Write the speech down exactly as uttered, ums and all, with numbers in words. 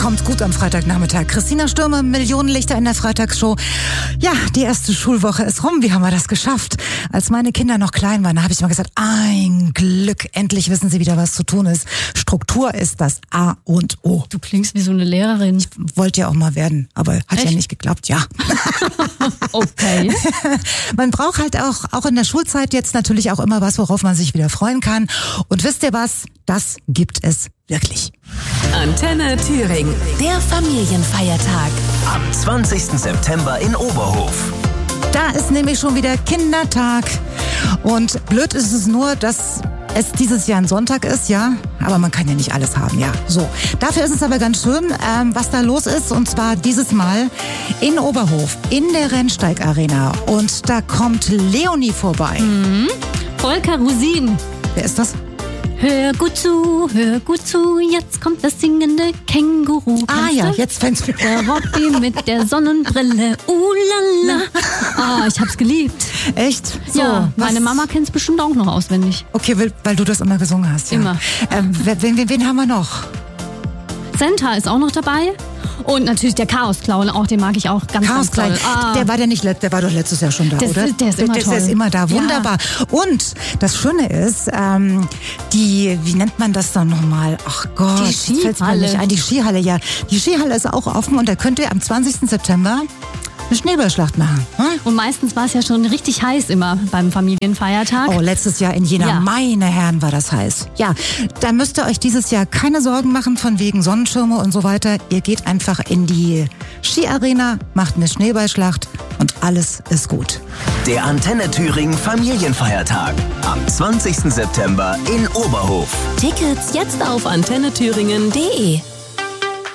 Kommt gut am Freitagnachmittag. Christina Stürmer, Millionenlichter in der Freitagsshow. Ja, die erste Schulwoche ist rum. Wie haben wir das geschafft? Als meine Kinder noch klein waren, da habe ich mal gesagt, ein Glück, endlich wissen sie wieder, was zu tun ist. Struktur ist das A und O. Du klingst wie so eine Lehrerin. Ich wollte ja auch mal werden, aber hat Echt? ja nicht geklappt, ja. Okay. Man braucht halt auch, auch in der Schulzeit jetzt natürlich auch immer was, worauf man sich wieder freuen kann. Und wisst ihr was? Das gibt es wirklich. Antenne Thüringen, der Familienfeiertag. Am zwanzigsten September in Oberhof. Da ist nämlich schon wieder Kindertag. Und blöd ist es nur, dass es dieses Jahr ein Sonntag ist, ja. Aber man kann ja nicht alles haben, ja. So. Dafür ist es aber ganz schön, ähm, was da los ist. Und zwar dieses Mal in Oberhof, in der Rennsteigarena. Und da kommt Leonie vorbei. Mhm. Volker Rusin. Wer ist das? Hör gut zu, hör gut zu, jetzt kommt das singende Känguru. Ah Kennst ja, du? jetzt fängt's mir Der Robby mit der Sonnenbrille, uh lala. Ah, ich hab's geliebt. Echt? So, Ja, was- meine Mama kennt's bestimmt auch noch auswendig. Okay, weil, weil du das immer gesungen hast, ja. Immer. Ähm, wen, wen, wen haben wir noch? Senta ist auch noch dabei. Und natürlich der Chaos-Clown, auch den mag ich auch ganz, Chaos ganz toll. Klein. Ah, Der war der nicht, let- der war doch letztes Jahr schon da, Der ist- oder? der ist immer der, toll. Der ist immer da, Ja. wunderbar. Und das Schöne ist, ähm, die, wie nennt man das dann nochmal? Ach Gott, Die jetzt fällt's mir Skihalle. nicht ein. Die Skihalle, ja. Die Skihalle ist auch offen und da könnt ihr am zwanzigsten September eine Schneeballschlacht machen. Hm? und meistens war es ja schon richtig heiß immer beim Familienfeiertag. Oh, letztes Jahr in Jena, Ja. meine Herren, war das heiß. Ja, da müsst ihr euch dieses Jahr keine Sorgen machen von wegen Sonnenschirme und so weiter. Ihr geht einfach in die Skiarena, macht eine Schneeballschlacht und alles ist gut. Der Antenne Thüringen Familienfeiertag. Am zwanzigsten September in Oberhof. Tickets jetzt auf antenne thüringen punkt de.